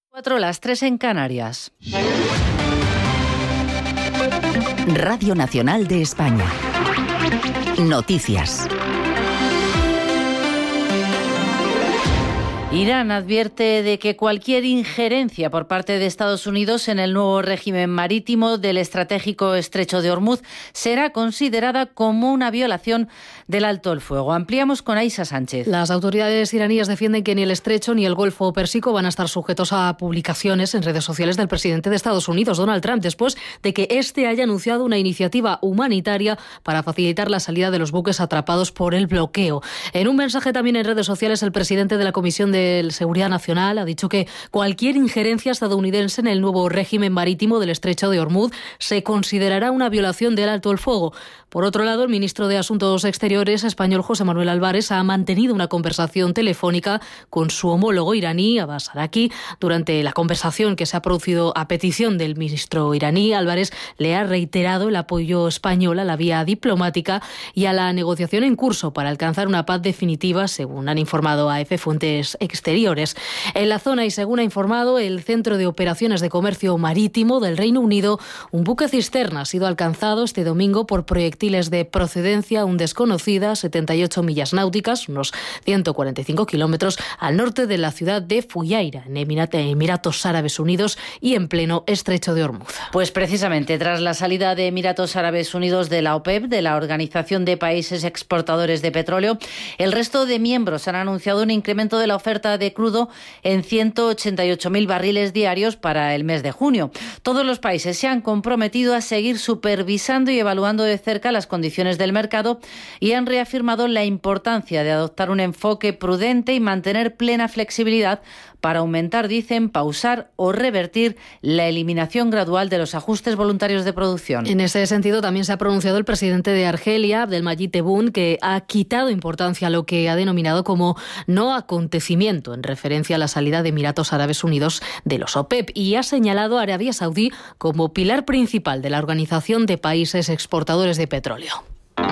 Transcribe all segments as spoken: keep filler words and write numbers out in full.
Cuatro, las tres en Canarias. Radio Nacional de España. Noticias. Irán advierte de que cualquier injerencia por parte de Estados Unidos en el nuevo régimen marítimo del estratégico estrecho de Hormuz será considerada como una violación del alto el fuego. Ampliamos con Aisha Sánchez. Las autoridades iraníes defienden que ni el estrecho ni el Golfo Pérsico van a estar sujetos a publicaciones en redes sociales del presidente de Estados Unidos, Donald Trump, después de que éste haya anunciado una iniciativa humanitaria para facilitar la salida de los buques atrapados por el bloqueo. En un mensaje también en redes sociales, el presidente de la Comisión de de Seguridad Nacional ha dicho que cualquier injerencia estadounidense en el nuevo régimen marítimo del estrecho de Hormuz se considerará una violación del alto el fuego. Por otro lado, el ministro de Asuntos Exteriores español, José Manuel Álvarez, ha mantenido una conversación telefónica con su homólogo iraní, Abbas Araqi. Durante la conversación que se ha producido a petición del ministro iraní, Álvarez le ha reiterado el apoyo español a la vía diplomática y a la negociación en curso para alcanzar una paz definitiva, según han informado a EFE fuentes exteriores. En la zona, y según ha informado el Centro de Operaciones de Comercio Marítimo del Reino Unido, un buque cisterna ha sido alcanzado este domingo por proyectiles de procedencia aún desconocida, setenta y ocho millas náuticas, unos ciento cuarenta y cinco kilómetros, al norte de la ciudad de Fujairah, en Emiratos Árabes Unidos y en pleno estrecho de Hormuz. Pues precisamente tras la salida de Emiratos Árabes Unidos de la OPEP, de la Organización de Países Exportadores de Petróleo, el resto de miembros han anunciado un incremento de la oferta de crudo en ciento ochenta y ocho mil barriles diarios para el mes de junio. Todos los países se han comprometido a seguir supervisando y evaluando de cerca las condiciones del mercado y han reafirmado la importancia de adoptar un enfoque prudente y mantener plena flexibilidad para aumentar, dicen, pausar o revertir la eliminación gradual de los ajustes voluntarios de producción. En ese sentido, también se ha pronunciado el presidente de Argelia, Abdelmadjid Tebboune, que ha quitado importancia a lo que ha denominado como no acontecimiento, en referencia a la salida de Emiratos Árabes Unidos de los OPEP, y ha señalado a Arabia Saudí como pilar principal de la Organización de Países Exportadores de Petróleo.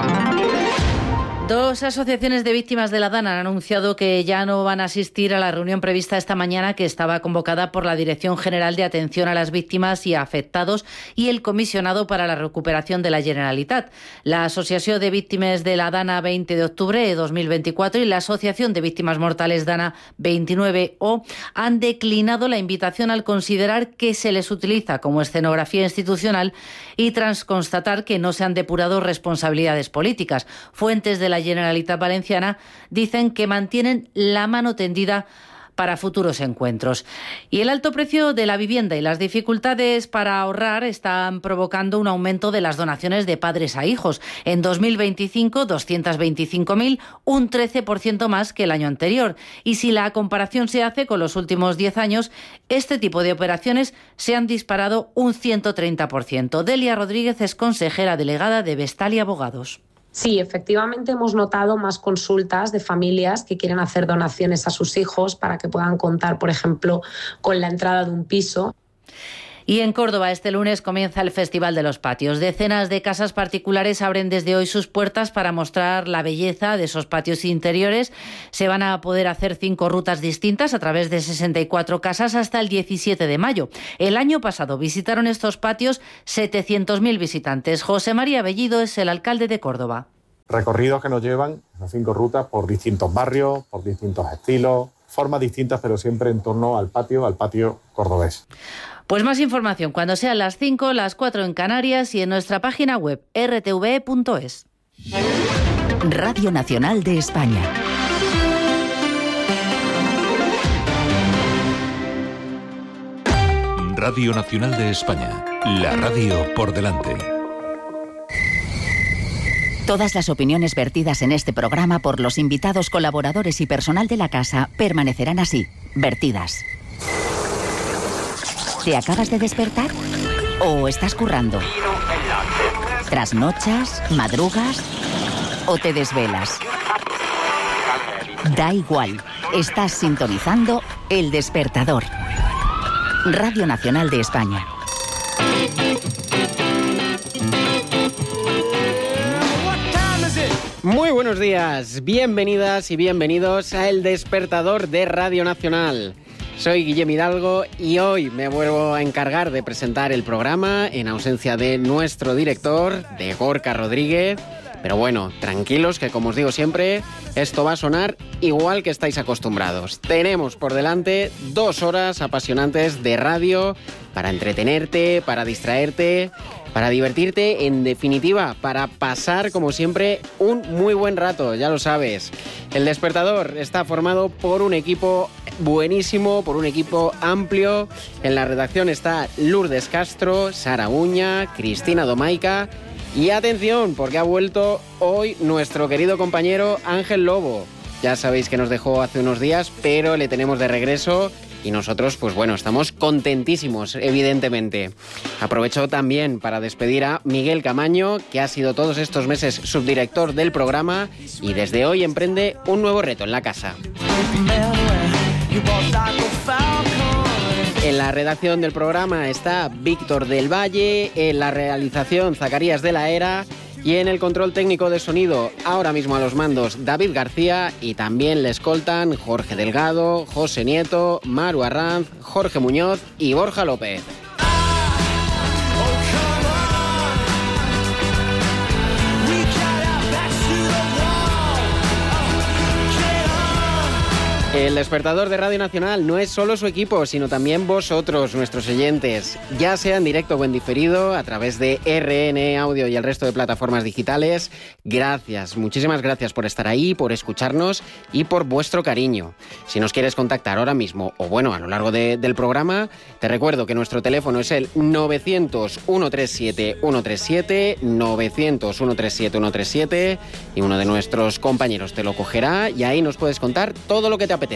Dos asociaciones de víctimas de la DANA han anunciado que ya no van a asistir a la reunión prevista esta mañana, que estaba convocada por la Dirección General de Atención a las Víctimas y Afectados y el Comisionado para la Recuperación de la Generalitat. La Asociación de Víctimas de la DANA veinte de octubre de dos mil veinticuatro y la Asociación de Víctimas Mortales DANA veintinueve O han declinado la invitación al considerar que se les utiliza como escenografía institucional y tras constatar que no se han depurado responsabilidades políticas. Fuentes de la Generalitat Valenciana dicen que mantienen la mano tendida para futuros encuentros. Y el alto precio de la vivienda y las dificultades para ahorrar están provocando un aumento de las donaciones de padres a hijos. En dos mil veinticinco, doscientos veinticinco mil, un trece por ciento más que el año anterior. Y si la comparación se hace con los últimos diez años, este tipo de operaciones se han disparado un ciento treinta por ciento. Delia Rodríguez es consejera delegada de Vestalia Abogados. Sí, efectivamente hemos notado más consultas de familias que quieren hacer donaciones a sus hijos para que puedan contar, por ejemplo, con la entrada de un piso. Y en Córdoba este lunes comienza el Festival de los Patios. Decenas de casas particulares abren desde hoy sus puertas para mostrar la belleza de esos patios interiores. Se van a poder hacer cinco rutas distintas a través de sesenta y cuatro casas hasta el diecisiete de mayo. El año pasado visitaron estos patios setecientos mil visitantes. José María Bellido es el alcalde de Córdoba. Recorridos que nos llevan, las cinco rutas, por distintos barrios, por distintos estilos, formas distintas, pero siempre en torno al patio, al patio cordobés. Pues más información cuando sean las cinco, las cuatro en Canarias y en nuestra página web erre te ve punto es. Radio Nacional de España. Radio Nacional de España. La radio por delante. Todas las opiniones vertidas en este programa por los invitados, colaboradores y personal de la casa permanecerán así, vertidas. ¿Te acabas de despertar? ¿O estás currando? ¿Trasnochas? ¿Madrugas? ¿O te desvelas? Da igual, estás sintonizando El Despertador. Radio Nacional de España. Muy buenos días, bienvenidas y bienvenidos a El Despertador de Radio Nacional. Soy Guillem Hidalgo y hoy me vuelvo a encargar de presentar el programa en ausencia de nuestro director, de Gorka Rodríguez. Pero bueno, tranquilos que como os digo siempre, esto va a sonar igual que estáis acostumbrados. Tenemos por delante dos horas apasionantes de radio para entretenerte, para distraerte, para divertirte, en definitiva, para pasar como siempre un muy buen rato, ya lo sabes. El Despertador está formado por un equipo buenísimo, por un equipo amplio. En la redacción está Lourdes Castro, Sara Uña, Cristina Domaica. Y atención, porque ha vuelto hoy nuestro querido compañero Ángel Lobo. Ya sabéis que nos dejó hace unos días, pero le tenemos de regreso y nosotros, pues bueno, estamos contentísimos, evidentemente. Aprovecho también para despedir a Miguel Camaño, que ha sido todos estos meses subdirector del programa y desde hoy emprende un nuevo reto en la casa. En la redacción del programa está Víctor del Valle, en la realización Zacarías de la Era y en el control técnico de sonido, ahora mismo a los mandos, David García, y también le escoltan Jorge Delgado, José Nieto, Maru Arranz, Jorge Muñoz y Borja López. El Despertador de Radio Nacional no es solo su equipo, sino también vosotros, nuestros oyentes, ya sea en directo o en diferido, a través de R N E Audio y el resto de plataformas digitales. Gracias, muchísimas gracias por estar ahí, por escucharnos y por vuestro cariño. Si nos quieres contactar ahora mismo, o bueno, a lo largo de, del programa, te recuerdo que nuestro teléfono es el novecientos, ciento treinta y siete, ciento treinta y siete, novecientos, ciento treinta y siete, ciento treinta y siete, y uno de nuestros compañeros te lo cogerá y ahí nos puedes contar todo lo que te apetezca.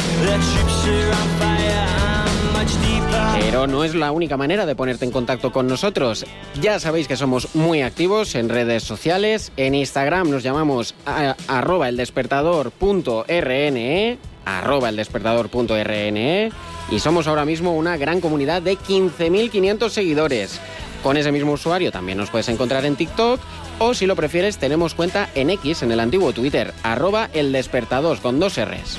Pero no es la única manera de ponerte en contacto con nosotros. Ya sabéis que somos muy activos en redes sociales. En Instagram nos llamamos a, arroba eldespertador.rne, arroba eldespertador.rne, y somos ahora mismo una gran comunidad de quince mil quinientos seguidores. Con ese mismo usuario también nos puedes encontrar en TikTok, o si lo prefieres tenemos cuenta en X, en el antiguo Twitter, arroba eldespertador con dos R's.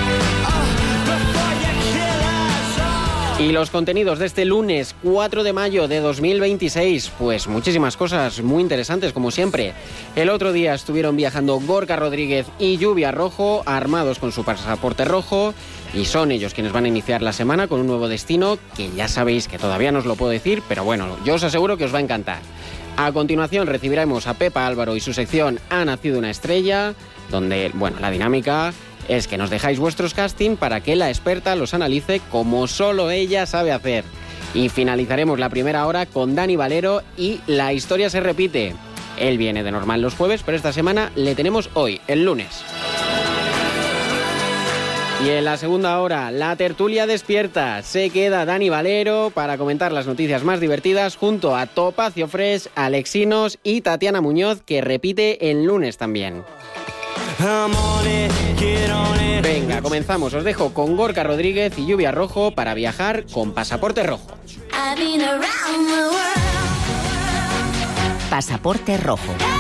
Y los contenidos de este lunes cuatro de mayo de dos mil veintiséis, pues muchísimas cosas muy interesantes como siempre. El otro día estuvieron viajando Gorka Rodríguez y Lluvia Rojo, armados con su pasaporte rojo, y son ellos quienes van a iniciar la semana con un nuevo destino que ya sabéis que todavía no os lo puedo decir, pero bueno, yo os aseguro que os va a encantar. A continuación recibiremos a Pepa Álvaro y su sección Ha nacido una estrella, donde, bueno, la dinámica es que nos dejáis vuestros casting para que la experta los analice como solo ella sabe hacer. Y finalizaremos la primera hora con Dani Valero y La historia se repite. Él viene de normal los jueves, pero esta semana le tenemos hoy, el lunes. Y en la segunda hora, la tertulia despierta. Se queda Dani Valero para comentar las noticias más divertidas junto a Topacio Fresh, Alexinos y Tatiana Muñoz, que repite el lunes también. Venga, comenzamos. Os dejo con Gorka Rodríguez y Lluvia Rojo para viajar con pasaporte rojo. Pasaporte rojo.